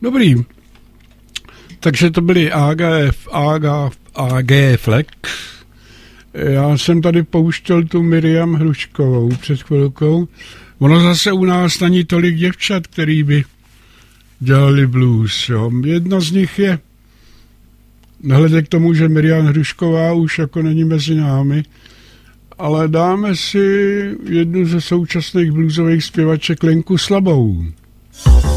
Dobrý. Takže to byly AG Flex. Já jsem tady pouštěl tu Miriam Hruškovou před chvilkou. Ono zase u nás není tolik děvčat, který by dělali blues. Jo. Jedna z nich je, nehledě k tomu, že Miriam Hrušková už jako není mezi námi, ale dáme si jednu ze současných bluesových zpěvaček Lenku Slabou.